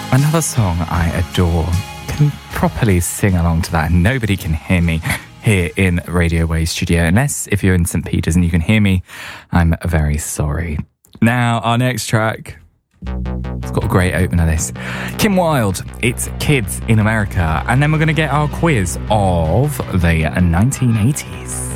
Another song I adore. Can properly sing along to that, and nobody can hear me here in Radio Wave Studio, unless if you're in St. Peter's and you can hear me, I'm very sorry. Now, our next track, it's got a great opener, this. Kim Wilde, it's Kids in America, and then we're going to get our quiz of the 1980s.